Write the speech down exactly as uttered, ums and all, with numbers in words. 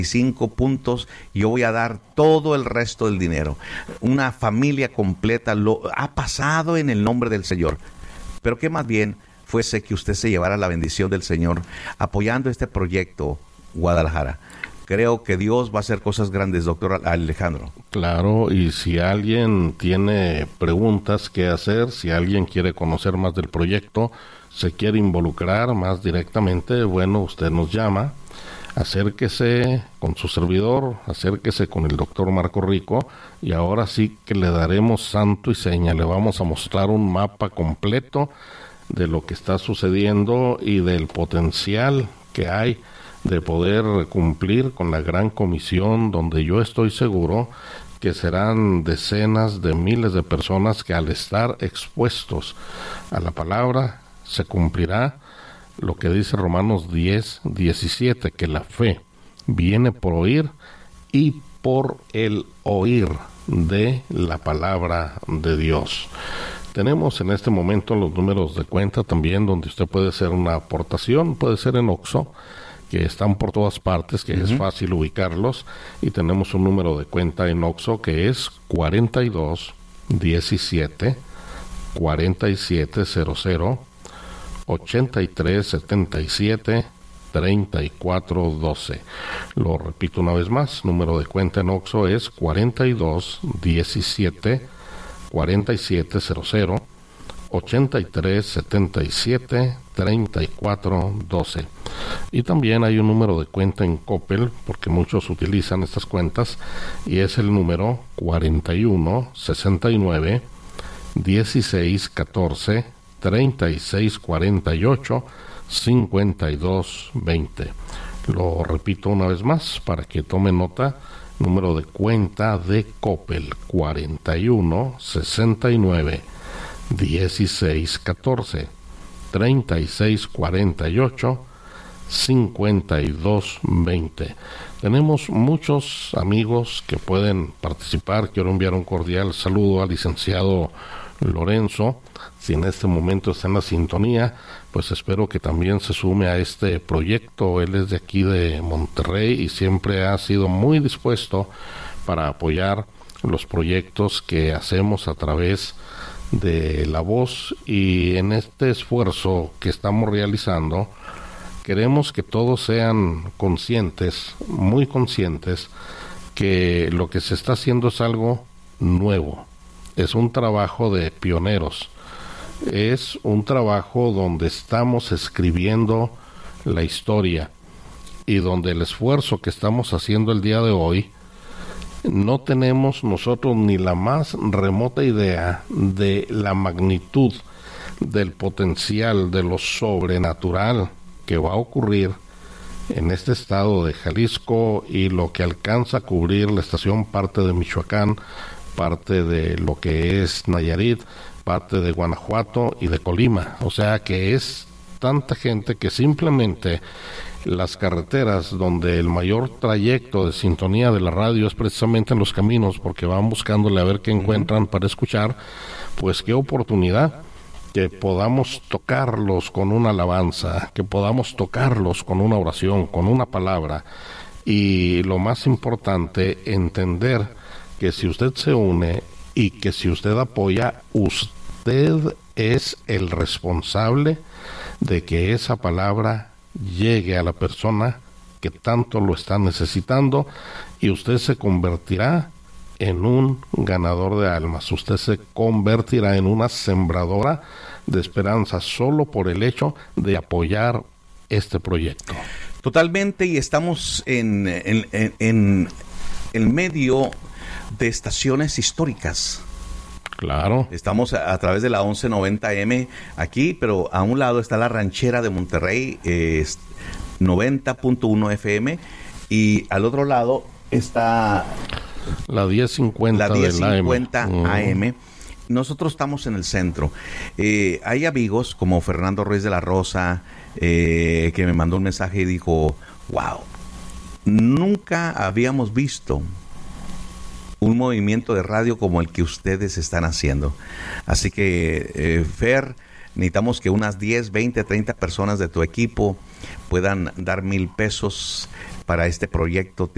cinco puntos, yo voy a dar todo el resto del dinero. Una familia completa lo ha pasado en el nombre del Señor. Pero que más bien fuese que usted se llevara la bendición del Señor apoyando este proyecto Guadalajara. Creo que Dios va a hacer cosas grandes, doctor Alejandro. Claro, y si alguien tiene preguntas que hacer, si alguien quiere conocer más del proyecto, se quiere involucrar más directamente, bueno, usted nos llama, acérquese con su servidor, acérquese con el doctor Marco Rico, y ahora sí que le daremos santo y seña, le vamos a mostrar un mapa completo de lo que está sucediendo y del potencial que hay de poder cumplir con la gran comisión, donde yo estoy seguro que serán decenas de miles de personas que al estar expuestos a la palabra se cumplirá lo que dice Romanos diez, diecisiete, que la fe viene por oír y por el oír de la palabra de Dios. Tenemos en este momento los números de cuenta también, donde usted puede hacer una aportación, puede ser en Oxxo, que están por todas partes, que uh-huh. es fácil ubicarlos, y tenemos un número de cuenta en Oxxo que es cuarenta y dos, diecisiete, cuarenta y siete cero cero, ochenta y tres, setenta y siete, treinta y cuatro doce. Lo repito una vez más, número de cuenta en Oxxo es cuarenta y dos, diecisiete, cuarenta y siete cero cero, ochenta y tres, setenta y siete, treinta y cuatro doce. Y también hay un número de cuenta en Coppel, porque muchos utilizan estas cuentas, y es el número cuarenta y uno, sesenta y nueve, dieciséis, catorce, treinta y seis, cuarenta y ocho, cincuenta y dos, veinte. Lo repito una vez más para que tome nota. Número de cuenta de Coppel, cuarenta y uno, sesenta y nueve, dieciséis, catorce, treinta y seis, cuarenta y ocho, cincuenta y dos, veinte. Tenemos muchos amigos que pueden participar. Quiero enviar un cordial saludo al licenciado Lorenzo. Si en este momento está en la sintonía, pues espero que también se sume a este proyecto. Él es de aquí de Monterrey y siempre ha sido muy dispuesto para apoyar los proyectos que hacemos a través de La Voz, y en este esfuerzo que estamos realizando queremos que todos sean conscientes, muy conscientes, que lo que se está haciendo es algo nuevo, es un trabajo de pioneros, es un trabajo donde estamos escribiendo la historia y donde el esfuerzo que estamos haciendo el día de hoy no tenemos nosotros ni la más remota idea de la magnitud, del potencial, de lo sobrenatural que va a ocurrir en este estado de Jalisco y lo que alcanza a cubrir la estación, parte de Michoacán, parte de lo que es Nayarit, parte de Guanajuato y de Colima. O sea que es tanta gente que simplemente las carreteras donde el mayor trayecto de sintonía de la radio es precisamente en los caminos, porque van buscándole a ver qué encuentran para escuchar. Pues qué oportunidad que podamos tocarlos con una alabanza, que podamos tocarlos con una oración, con una palabra, y lo más importante, entender que si usted se une y que si usted apoya, usted es el responsable de que esa palabra llegue a la persona que tanto lo está necesitando, y usted se convertirá en un ganador de almas, usted se convertirá en una sembradora de esperanza solo por el hecho de apoyar este proyecto. Totalmente, y estamos en, en, en, en el medio de estaciones históricas. Claro. Estamos a, a través de la once noventa eme aquí, pero a un lado está la ranchera de Monterrey, eh, noventa punto uno efe eme, y al otro lado está la diez cincuenta, la diez cincuenta uh. A M. Nosotros estamos en el centro. Eh, hay amigos como Fernando Ruiz de la Rosa, eh, que me mandó un mensaje y dijo, wow, nunca habíamos visto un movimiento de radio como el que ustedes están haciendo. Así que, eh, Fer, necesitamos que unas diez, veinte, treinta personas de tu equipo puedan dar mil pesos para este proyecto.